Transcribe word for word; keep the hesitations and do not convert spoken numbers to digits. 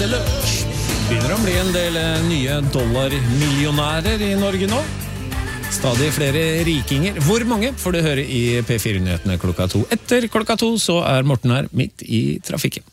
Mester Løk. Begynner å bli en del nye dollarmillionærer i Norge nå. Stadig flere rikinger. Hvor mange får du høre i P fire-nyhetene klokka to. Etter klokka to så er Morten her midt i trafikken.